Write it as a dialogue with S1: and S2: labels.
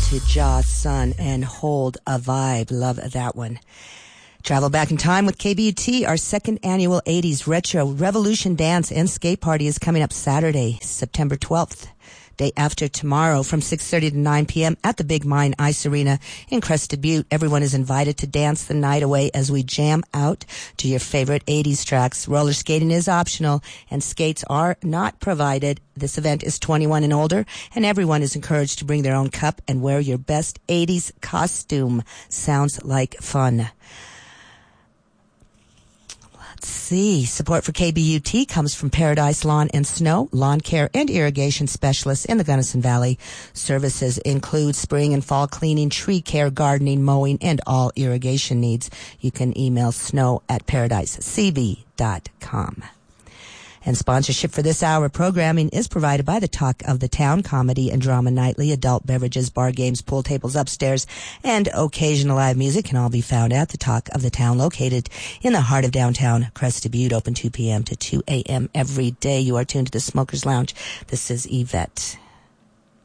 S1: to Jaw Sun and Hold a Vibe. Love that one. Travel back in time with KBUT. Our second annual 80s Retro Revolution Dance and Skate Party is coming up Saturday, September 12th. Day after tomorrow from 6:30 to 9 p.m. at the Big Mine Ice Arena in Crested Butte. Everyone is invited to dance the night away as we jam out to your favorite 80s tracks. Roller skating is optional and skates are not provided. This event is 21 and older, and everyone is encouraged to bring their own cup and wear your best 80s costume. Sounds like fun. See, support for KBUT comes from Paradise Lawn and Snow, lawn care and irrigation specialists in the Gunnison Valley. Services include spring and fall cleaning, tree care, gardening, mowing, and all irrigation needs. You can email snow@paradisecv.com. And sponsorship for this hour of programming is provided by the Talk of the Town, comedy and drama nightly, adult beverages, bar games, pool tables upstairs, and occasional live music can all be found at the Talk of the Town, located in the heart of downtown Crested Butte, open 2 p.m. to 2 a.m. every day. You are tuned to the Smokers Lounge. This is Yvette.